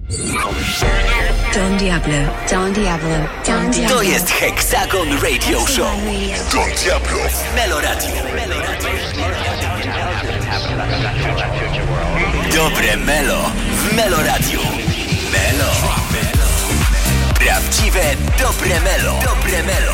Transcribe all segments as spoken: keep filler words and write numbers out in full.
Don Diablo, Don Diablo, Don Diablo. To jest Hexagon Radio Show. Don Diablo w Melo Radio. Dobre Melo w Melo Radio. Melo. Prawdziwe dobre Melo. Dobre Melo.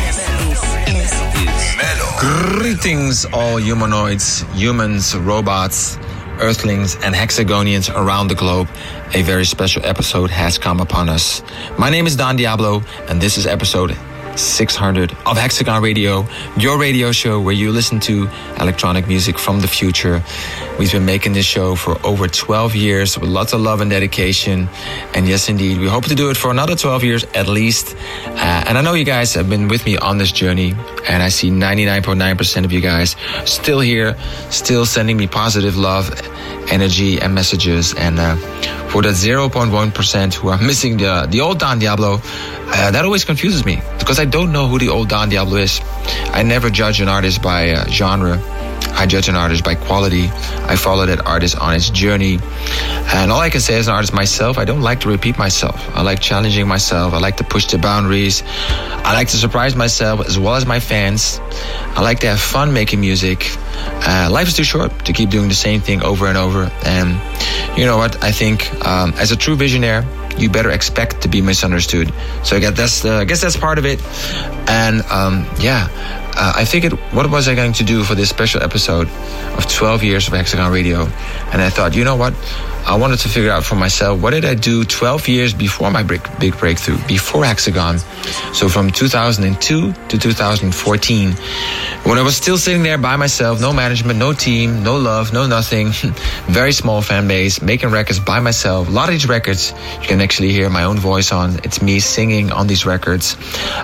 Melo. Greetings all humanoids, humans, robots, Earthlings and Hexagonians around the globe. A very special episode has come upon us. My name is Don Diablo, and this is episode six hundred of Hexagon Radio, your radio show where you listen to electronic music from the future. We've been making this show for over twelve years with lots of love and dedication. And yes, indeed, we hope to do it for another twelve years at least. Uh, and I know you guys have been with me on this journey, and I see ninety-nine point nine percent of you guys still here, still sending me positive love, energy, and messages. And uh, for that zero point one percent who are missing the, the old Don Diablo, uh, that always confuses me because I don't know who the old Don Diablo is. I never judge an artist by uh, genre. I judge an artist by quality. I follow that artist on its journey. And all I can say as an artist myself, I don't like to repeat myself. I like challenging myself. I like to push the boundaries. I like to surprise myself as well as my fans. I like to have fun making music. Uh, life is too short to keep doing the same thing over and over. And you know what? I think um, as a true visionaire, you better expect to be misunderstood. So I guess that's, uh, I guess that's part of it. And um, yeah, uh, I figured, what was I going to do for this special episode of twelve years of Hexagon Radio? And I thought, you know what? I wanted to figure out for myself, what did I do twelve years before my big, big breakthrough, before Hexagon? So from two thousand two to two thousand fourteen, when I was still sitting there by myself, no management, no team, no love, no nothing, very small fan base, making records by myself. A lot of these records you can actually hear my own voice on. It's me singing on these records,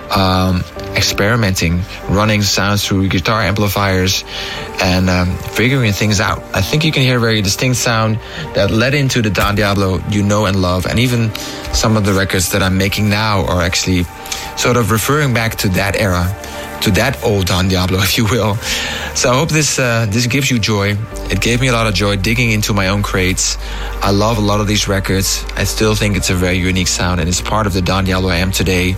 um, experimenting, running sounds through guitar amplifiers, and um, figuring things out. I think you can hear a very distinct sound that led into the Don Diablo you know and love, and even some of the records that I'm making now are actually sort of referring back to that era, to that old Don Diablo, if you will. So I hope this uh, this gives you joy. It gave me a lot of joy digging into my own crates. I love a lot of these records. I still think it's a very unique sound, and it's part of the Don Diablo I am today.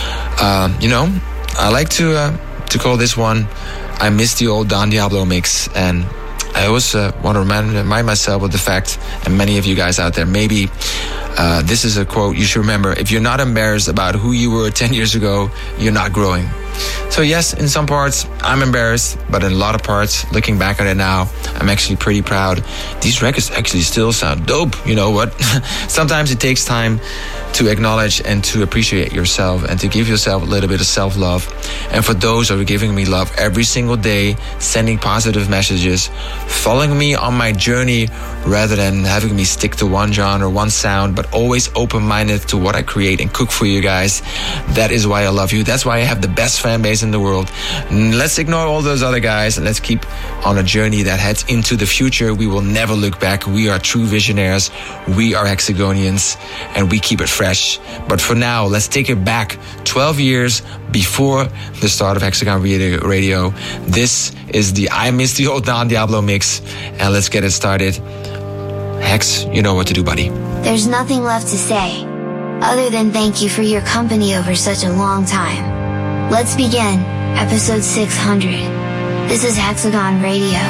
Uh, you know, I like to uh, to call this one I Miss the Old Don Diablo Mix, and I always uh, want to remind, remind myself of the fact, and many of you guys out there, maybe uh, this is a quote you should remember: if you're not embarrassed about who you were ten years ago, you're not growing. So yes, in some parts, I'm embarrassed, but in a lot of parts, looking back at it now, I'm actually pretty proud. These records actually still sound dope. You know what? Sometimes it takes time to acknowledge and to appreciate yourself and to give yourself a little bit of self-love. And for those who are giving me love every single day, sending positive messages, following me on my journey rather than having me stick to one genre, one sound, but always open-minded to what I create and cook for you guys. That is why I love you. That's why I have the best fan base in the world. Let's ignore all those other guys and let's keep on a journey that heads into the future. We will never look back. We are true visionaries. We are Hexagonians, and we keep it fresh. But for now, let's take it back twelve years before the start of Hexagon Radio. This is the I Miss the Old Don Diablo mix, and let's get it started. Hex, you know what to do, buddy. There's nothing left to say, other than thank you for your company over such a long time. Let's begin, episode six hundred. This is Hexagon Radio.